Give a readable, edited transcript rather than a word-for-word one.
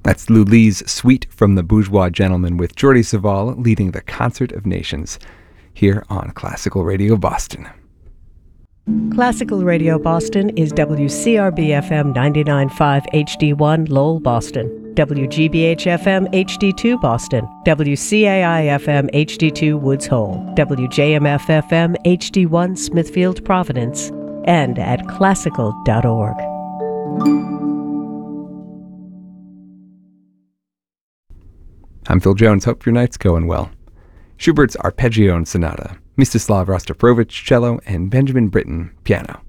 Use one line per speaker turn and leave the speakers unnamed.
That's Lou Lee's Suite from the Bourgeois Gentleman with Jordi Savall leading the Concert of Nations here on Classical Radio Boston.
Classical Radio Boston is WCRB-FM 99.5 HD1 Lowell, Boston, WGBH-FM HD2 Boston, WCAI-FM HD2 Woods Hole, WJMF-FM HD1 Smithfield, Providence, and at classical.org.
I'm Phil Jones. Hope your night's going well. Schubert's Arpeggio and Sonata, Mstislav Rostropovich, cello, and Benjamin Britten, piano.